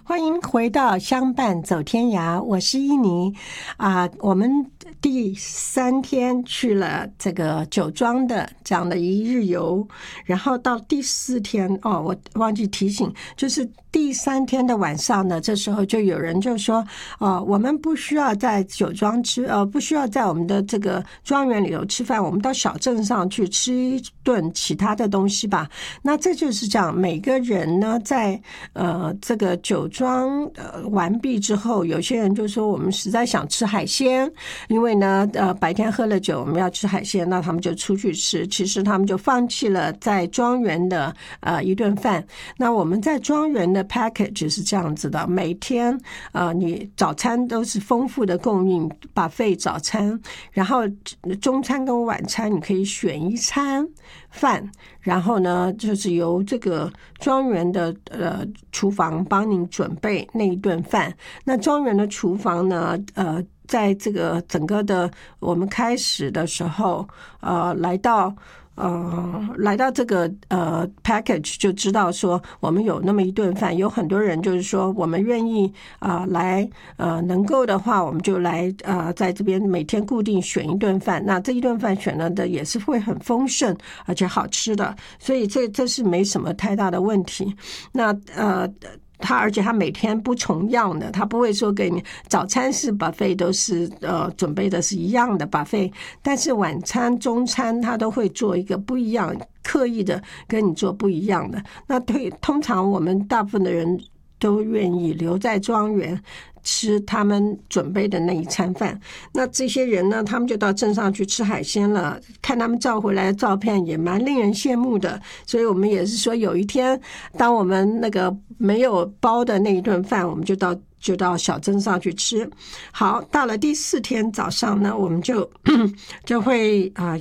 欢迎回到相伴走天涯，我是依妮我们第3天去了这个酒庄的这样的一日游，然后到第4天我忘记提醒，就是第3天的晚上呢，这时候就有人就说我们不需要在酒庄吃不需要在我们的这个庄园里头吃饭，我们到小镇上去吃一顿其他的东西吧。那这就是这样，每个人呢在这个酒庄完毕之后，有些人就说我们实在想吃海鲜，因为呢白天喝了酒我们要吃海鲜，那他们就出去吃，其实他们就放弃了在庄园的一顿饭。那我们在庄园的 package 是这样子的，每天你早餐都是丰富的供应 buffet 早餐，然后中餐跟晚餐你可以选一餐饭，然后呢就是由这个庄园的厨房帮你准备那一顿饭。那庄园的厨房呢在这个整个的我们开始的时候来到这个package 就知道说我们有那么一顿饭，有很多人就是说我们愿意来能够的话我们就来在这边每天固定选一顿饭，那这一顿饭选了的也是会很丰盛而且好吃的，所以这是没什么太大的问题。那而且他每天不重样的，他不会说给你早餐是 buffet 都是准备的是一样的 buffet， 但是晚餐中餐他都会做一个不一样，刻意的跟你做不一样的。那通常我们大部分的人都愿意留在庄园吃他们准备的那一餐饭。那这些人呢，他们就到镇上去吃海鲜了，看他们照回来的照片也蛮令人羡慕的。所以我们也是说，有一天当我们那个没有包的那一顿饭，我们就到小镇上去吃。好，到了第4天早上呢，我们就会